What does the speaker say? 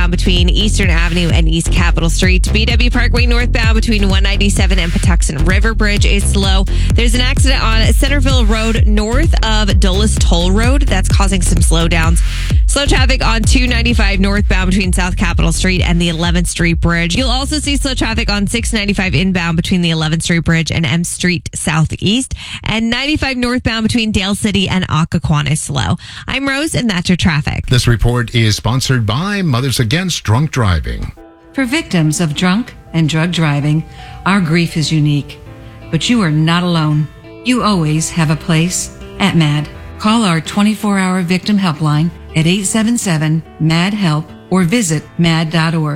northbound between Eastern Avenue and East Capitol Street. BW Parkway northbound between 197 and Patuxent River Bridge is slow. There's an accident on Centerville Road north of Dulles Toll Road that's causing some slowdowns. Slow traffic on 295 northbound between South Capitol Street and the 11th Street Bridge. You'll also see slow traffic on 695 inbound between the 11th Street Bridge and M Street Southeast, and 95 northbound between Dale City and Occoquan is slow. I'm Rose, and that's your traffic. This report is sponsored by Mothers Against Drunk Driving. For victims of drunk and drug driving, our grief is unique. But you are not alone. You always have a place at MAD. Call our 24-hour victim helpline at 877-MAD-HELP or visit mad.org.